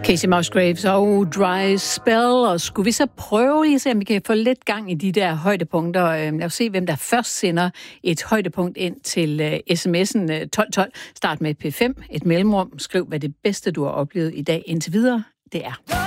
Casey Musgraves og Dry Spell, og skulle vi så prøve lige at se, om vi kan få lidt gang i de der højdepunkter. Lad os se, hvem der først sender et højdepunkt ind til sms'en 1212. Start med P5, et mellemrum. Skriv, hvad det bedste, du har oplevet i dag indtil videre, det er.